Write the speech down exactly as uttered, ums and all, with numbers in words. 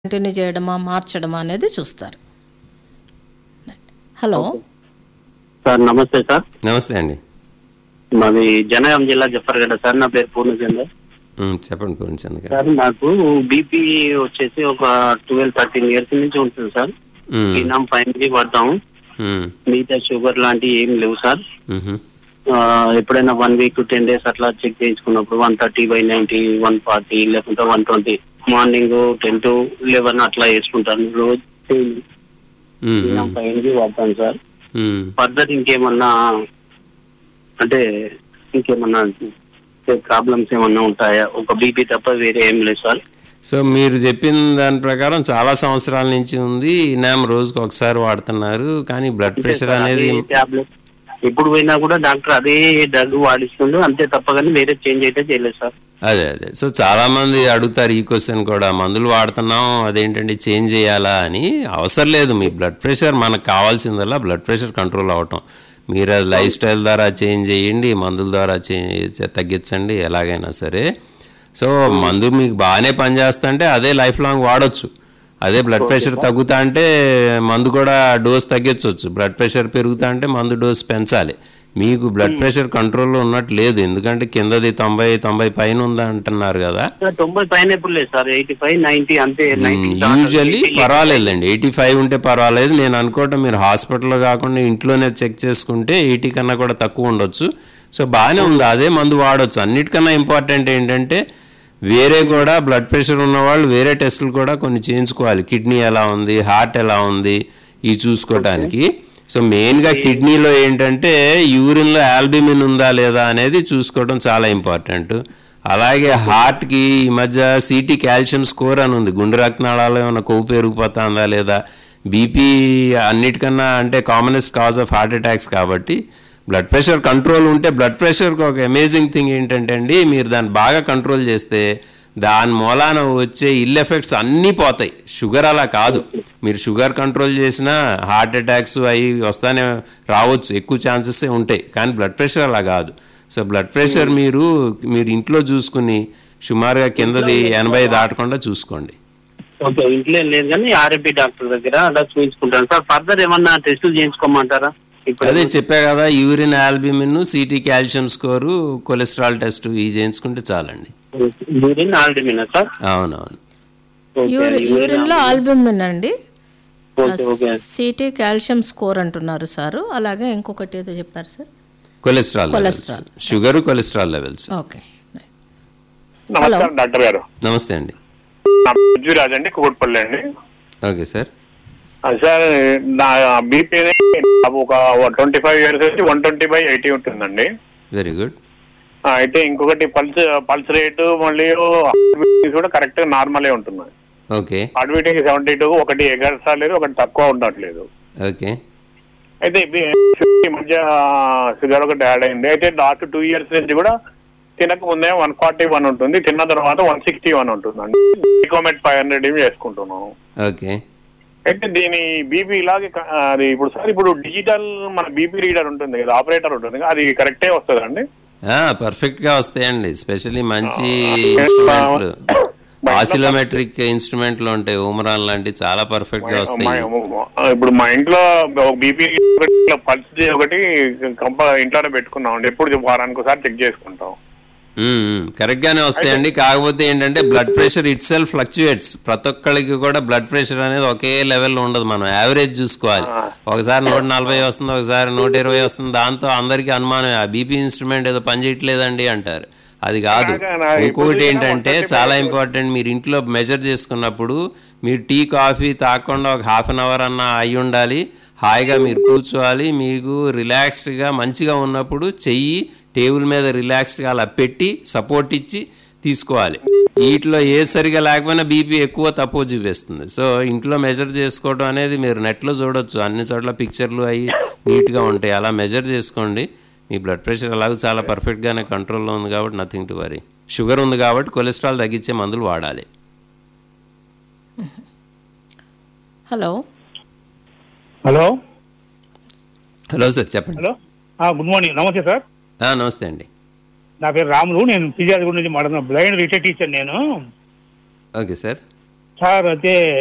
Continue చేయడమా మార్చడమా అనేది చూస్తారు. హలో సార్, నమస్తే సార్. నమస్తే అండి. మాది జనగాం జిల్లా జఫర్గఢ సార్. నా పేరు పూర్ణచంద్ర. చెప్పండి పూర్ణచంద్ర సార్, నాకు బీపీ వచ్చేసి ఒక ట్వెల్వ్ థర్టీన్ ఇయర్స్ నుంచి ఉంటుంది సార్. ఇనాం ఫైవ్ జీ పడతాము, మిగతా షుగర్ లాంటివి ఏం లేవు సార్. ఎప్పుడైనా వన్ వీక్ టెన్ డేస్ అట్లా check చేయించుకున్నప్పుడు one thirty by ninety one forty లేకుంటే one twenty morning ten to eleven అట్లా వేసుకుంటాను రోజు. ఫైవ్ జీ వాడతాను సార్. ఫర్దర్ ఇంకేమన్నా అంటే ఇంకేమన్నా ప్రాబ్లమ్స్ ఏమన్నా ఉంటాయా? ఒక బీపీ తప్ప వేరే ఏం లేదు సార్. సో మీరు చెప్పిన దాని ప్రకారం చాలా సంవత్సరాల నుంచి ఉంది. ఇనామ్ రోజుకు ఒకసారి వాడుతున్నారు, కానీ బ్లడ్ ప్రెషర్ అనేది టాబ్లెట్ ఎప్పుడు పోయినా కూడా డాక్టర్ అదే డ్రగ్ వాడిస్తుండు, అంతే తప్ప కానీ వేరే చేంజ్ అయితే చేయలేదు సార్. అదే అదే సో చాలా మంది అడుగుతారు ఈ క్వశ్చన్ కూడా, మందులు వాడుతున్నాం అదేంటండి చేంజ్ చేయాలా అని. అవసరం లేదు. మీ బ్లడ్ ప్రెషర్ మనకు కావాల్సిందల్లా బ్లడ్ ప్రెషర్ కంట్రోల్ అవ్వటం. మీరు అది లైఫ్ స్టైల్ ద్వారా చేంజ్ చేయండి, మందుల ద్వారా చేంజ్ తగ్గించండి ఎలాగైనా సరే. సో మందు మీకు బాగానే పనిచేస్తుంటే అదే లైఫ్ లాంగ్ వాడచ్చు. అదే బ్లడ్ ప్రెషర్ తగ్గుతా అంటే మందు కూడా డోస్ తగ్గించవచ్చు. బ్లడ్ ప్రెషర్ పెరుగుతా అంటే మందు డోస్ పెంచాలి. మీకు బ్లడ్ ప్రెషర్ కంట్రోల్లో ఉన్నట్టు లేదు, ఎందుకంటే కిందది తొంభై తొంభై పైన ఉందా అంటున్నారు కదా. తొంభై పైన ఎప్పుడు లేదు సార్, ఎయిటీ ఫైవ్ నైన్టీ అంతే. యూజువల్లీ పర్వాలేదండి, ఎయిటీ ఫైవ్ ఉంటే పర్వాలేదు. నేను అనుకోవటం మీరు హాస్పిటల్లో కాకుండా ఇంట్లోనే చెక్ చేసుకుంటే ఎయిటీ కన్నా కూడా తక్కువ ఉండొచ్చు. సో బాగానే ఉంది, అదే మందు వాడచ్చు. అన్నిటికన్నా ఇంపార్టెంట్ ఏంటంటే వేరే కూడా బ్లడ్ ప్రెషర్ ఉన్నవాళ్ళు వేరే టెస్టులు కూడా కొన్ని చేయించుకోవాలి. కిడ్నీ ఎలా ఉంది, హార్ట్ ఎలా ఉంది, ఇవి చూసుకోవటానికి. సో మెయిన్గా కిడ్నీలో ఏంటంటే యూరిన్లో ఆల్బుమిన్ ఉందా లేదా అనేది చూసుకోవడం చాలా ఇంపార్టెంట్. అలాగే హార్ట్కి ఈ మధ్య సిటీ కాల్షియం స్కోర్ అని ఉంది, గుండె రక్తనాళాల్లో ఏమైనా కొవ్వు పెరిగిపోతుందా లేదా. బీపీ అన్నిటికన్నా అంటే commonest cause of heart attacks కాబట్టి బ్లడ్ ప్రెషర్ కంట్రోల్ ఉంటే, బ్లడ్ ప్రెషర్కి ఒక అమేజింగ్ థింగ్ ఏంటంటే అండి, మీరు దాన్ని బాగా కంట్రోల్ చేస్తే దాని మూలాన వచ్చే ఇల్ ఎఫెక్ట్స్ అన్నీ పోతాయి. షుగర్ అలా కాదు, మీరు షుగర్ కంట్రోల్ చేసినా హార్ట్ అటాక్స్ అవి వస్తానే రావచ్చు, ఎక్కువ ఛాన్సెస్ ఉంటాయి. కానీ బ్లడ్ ప్రెషర్ అలా కాదు. సో బ్లడ్ ప్రెషర్ మీరు మీరు ఇంట్లో చూసుకుని సుమారుగా కిందది ఎనభై దాటకుండా చూసుకోండి. ఓకే, ఇంట్లో లేదు కానీ ఆర్ఎంపీ డాక్టర్ దగ్గర అలా చూపించుకుంటాను సార్. ఫర్దర్ ఏమన్నా టెస్టులు చేయించుకోమంటారా? అదే చెప్పా కదా, urine albumin, city calcium score, cholesterol test ఇవి చేయించుకుంటే చాలండి. Urine albumin sir? అవునవును, యూరిన్ లో ఆల్బుమిన్ అండి. సిటీ కాల్షియం స్కోర్ అంటున్నారు సార్. అలాగే ఇంకొకటి ఏదో చెప్పారు sir, cholesterol cholesterol sugar cholesterol levels. Okay, నమస్కారం డాక్టర్ గారు. నమస్తే అండి. రాజు అండి, కూకట్పల్లి అండి. Okay sir. సార్, నా బీపీ ఒక ట్వంటీ ఫైవ్ ఇయర్స్ వచ్చి వన్ ట్వంటీ బై ఎయిటీ ఉంటుందండి. Very good. అయితే ఇంకొకటి పల్స్ పల్స్ రేటు మళ్ళీ కూడా కరెక్ట్ గా నార్మలే ఉంటున్నాయి. Okay. Heart beating seventy two, ఒకటి ఎగరట్లేదు, ఒకటి తక్కువ ఉండట్లేదు. ఓకే. అయితే ఈ మధ్య షుగర్ ఒకటి యాడ్ అయింది. అయితే లాస్ట్ టూ ఇయర్స్ నుంచి కూడా తినక ముందే వన్ ఫార్టీ వన్ ఉంటుంది, తిన్న తర్వాత వన్ సిక్స్టీ వన్ ఉంటుందండి. ఈకోమెట్ ఫైవ్ హండ్రెడ్ ఇవి వేసుకుంటున్నాను. ఓకే. అయితే దీని బీపీ ఇలాగే అది ఇప్పుడు సార్ ఇప్పుడు డిజిటల్ మన బీపీ రీడర్ ఉంటుంది కదా, ఆపరేటర్ ఉంటుంది కదా, అది కరెక్టే వస్తుందండి? పర్ఫెక్ట్ గా వస్తాయండి. స్పెషల్లీ మంచి ఇన్స్ట్రుమెంట్లు, ఆసిలోమెట్రిక్ ఇన్స్ట్రుమెంట్లు ఉంటాయి, ఉమరాన్ లాంటి చాలా పర్ఫెక్ట్ గా వస్తాయి. ఇప్పుడు మా ఇంట్లో బీపీ పల్స్ ఒకటి కంప ఇంట్లోనే పెట్టుకున్నాం అండి, ఎప్పుడు వారానికి ఒకసారి చెక్ చేసుకుంటాం. కరెక్ట్ గానే వస్తాయండి. కాకపోతే ఏంటంటే బ్లడ్ ప్రెషర్ ఇట్ సెల్ఫ్ ఫ్లక్చుయేట్స్. ప్రతి ఒక్కరికి కూడా బ్లడ్ ప్రెషర్ అనేది ఒకే లెవెల్లో ఉండదు, మనం యావరేజ్ చూసుకోవాలి. ఒకసారి నూట నలభై వస్తుంది, ఒకసారి నూట ఇరవై వస్తుంది. దాంతో అందరికీ అనుమానం, ఆ బీపీ ఇన్స్ట్రుమెంట్ ఏదో పనిచేయట్లేదండి అంటారు. అది కాదు. ఇంకొకటి ఏంటంటే చాలా ఇంపార్టెంట్, మీరు ఇంట్లో మెజర్ చేసుకున్నప్పుడు మీరు టీ కాఫీ తాగకుండా ఒక హాఫ్ అన్ అవర్ అన్న అయి ఉండాలి. హాయిగా మీరు కూర్చోవాలి. మీకు రిలాక్స్డ్గా మంచిగా ఉన్నప్పుడు చెయ్యి టేబుల్ మీద రిలాక్స్డ్గా అలా పెట్టి సపోర్ట్ ఇచ్చి తీసుకోవాలి. వీటిలో ఏ సరిగా లేకపోయినా బీపీ ఎక్కువ తక్కువ చూపిస్తుంది. సో ఇంట్లో మెజర్ చేసుకోవడం అనేది మీరు నెట్లో చూడొచ్చు, అన్ని చోట్ల పిక్చర్లు అవి నీట్గా ఉంటాయి. అలా మెజర్ చేసుకోండి. మీ బ్లడ్ ప్రెషర్ అలాగే చాలా పర్ఫెక్ట్గానే కంట్రోల్లో ఉంది కాబట్టి నథింగ్ టు వరీ. షుగర్ ఉంది కాబట్టి కొలెస్ట్రాల్ తగ్గించే మందులు వాడాలి. హలో హలో హలో సార్, చెప్పండి. Hello, good morning. నమస్తే సార్. నమస్తే అండి. నా పేరు రాములు, నేను ఫిజియాలజీ గురించి మాట్లాడుతున్నా. బ్లైండ్ రిటైర్డ్ టీచర్ నేను. Okay sir. సార్ అదే